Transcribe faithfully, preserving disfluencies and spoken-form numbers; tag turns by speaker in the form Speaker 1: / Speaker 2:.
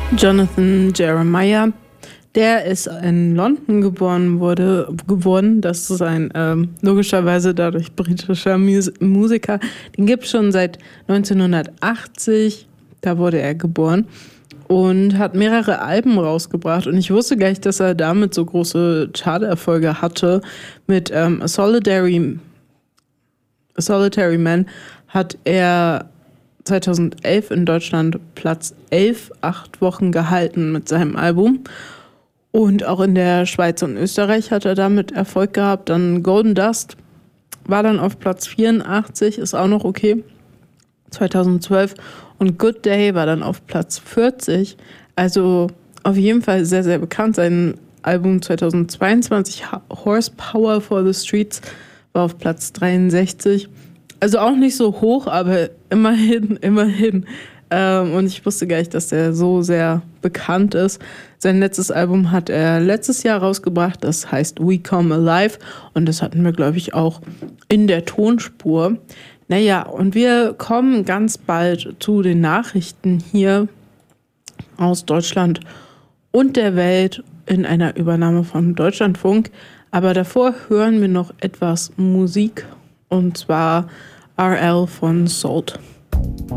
Speaker 1: Jonathan Jeremiah, der ist in London geboren wurde, geworden. Das ist ein ähm, logischerweise dadurch britischer Mus- Musiker. Den gibt es schon seit neunzehnhundertachtzig. Da wurde er geboren und hat mehrere Alben rausgebracht. Und ich wusste gar nicht, dass er damit so große Charterfolge hatte. Mit ähm, A Solitary, A Solitary Man hat er zweitausendelf in Deutschland Platz elf, acht Wochen gehalten mit seinem Album. Und auch in der Schweiz und Österreich hat er damit Erfolg gehabt. Dann Golden Dust war dann auf Platz vierundachtzig, ist auch noch okay, zweitausendzwölf. Und Good Day war dann auf Platz vierzig. Also auf jeden Fall sehr, sehr bekannt. Sein Album zweitausendzweiundzwanzig, Horsepower for the Streets, war auf Platz dreiundsechzig. Also auch nicht so hoch, aber immerhin, immerhin. Ähm, und ich wusste gar nicht, dass der so sehr bekannt ist. Sein letztes Album hat er letztes Jahr rausgebracht, das heißt We Come Alive. Und das hatten wir, glaube ich, auch in der Tonspur. Naja, und wir kommen ganz bald zu den Nachrichten hier aus Deutschland und der Welt in einer Übernahme von Deutschlandfunk. Aber davor hören wir noch etwas Musik, und zwar R L von Salt.